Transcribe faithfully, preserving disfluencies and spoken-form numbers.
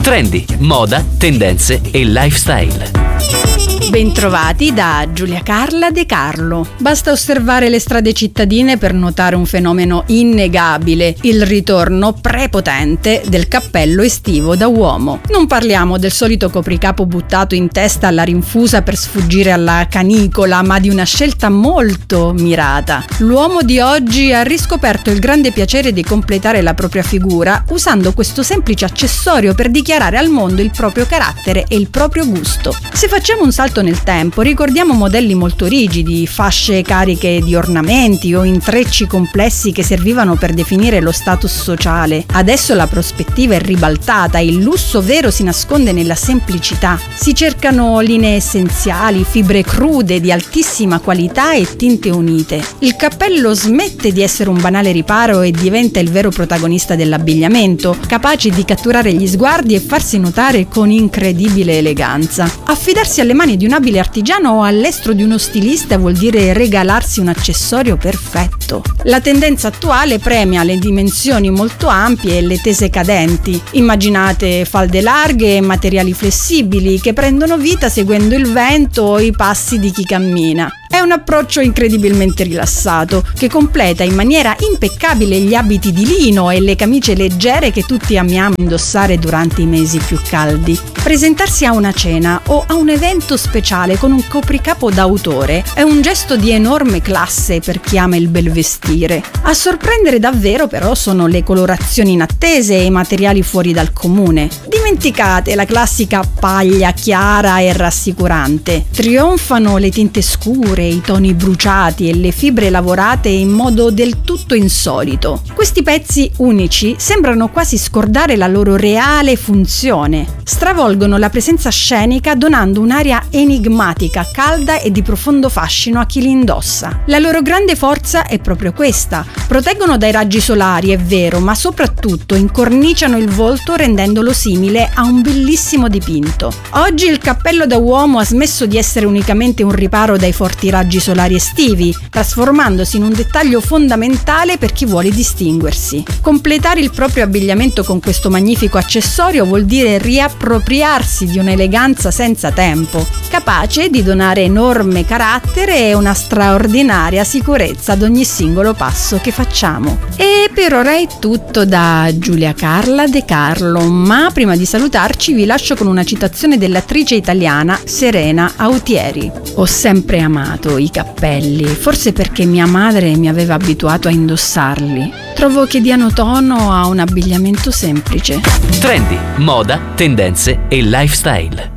Trendy, moda, tendenze e lifestyle. Bentrovati da Giulia Carla De Carlo. Basta osservare le strade cittadine per notare un fenomeno innegabile: il ritorno prepotente del cappello estivo da uomo. Non parliamo del solito copricapo buttato in testa alla rinfusa per sfuggire alla canicola, ma di una scelta molto mirata. L'uomo di oggi ha riscoperto il grande piacere di completare la propria figura usando questo semplice accessorio per dichiarare al mondo il proprio carattere e il proprio gusto. Se facciamo un salto nel tempo, ricordiamo modelli molto rigidi, fasce cariche di ornamenti o intrecci complessi che servivano per definire lo status sociale. Adesso la prospettiva è ribaltata, il lusso vero si nasconde nella semplicità. Si cercano linee essenziali, fibre crude di altissima qualità e tinte unite. Il cappello smette di essere un banale riparo e diventa il vero protagonista dell'abbigliamento, capace di catturare gli sguardi e farsi notare con incredibile eleganza. Affidarsi alle mani di un abile artigiano o all'estro di uno stilista vuol dire regalarsi un accessorio perfetto. La tendenza attuale premia le dimensioni molto ampie e le tese cadenti. Immaginate falde larghe e materiali flessibili che prendono vita seguendo il vento o i passi di chi cammina. È un approccio incredibilmente rilassato che completa in maniera impeccabile gli abiti di lino e le camicie leggere che tutti amiamo indossare durante i mesi più caldi. Presentarsi a una cena o a un evento speciale con un copricapo d'autore è un gesto di enorme classe per chi ama il bel vestire. A sorprendere davvero però sono le colorazioni inattese e i materiali fuori dal comune. Dimenticate la classica paglia chiara e rassicurante. Trionfano le tinte scure, i toni bruciati e le fibre lavorate in modo del tutto insolito. Questi pezzi unici sembrano quasi scordare la loro reale funzione. Stravolgono la presenza scenica donando un'aria enigmatica, calda e di profondo fascino a chi li indossa. La loro grande forza è proprio questa. Proteggono dai raggi solari, è vero, ma soprattutto incorniciano il volto rendendolo simile a un bellissimo dipinto. Oggi il cappello da uomo ha smesso di essere unicamente un riparo dai forti raggi solari estivi, trasformandosi in un dettaglio fondamentale per chi vuole distinguersi. Completare il proprio abbigliamento con questo magnifico accessorio vuol dire riappropriarsi di un'eleganza senza tempo, capace di donare enorme carattere e una straordinaria sicurezza ad ogni singolo passo che facciamo. E per ora è tutto da Giulia Carla De Carlo, ma prima di salutarci vi lascio con una citazione dell'attrice italiana Serena Autieri. Ho sempre amato i cappelli, forse perché mia madre mi aveva abituato a indossarli. Trovo che diano tono a un abbigliamento semplice. Trendy, moda, tendenze e lifestyle.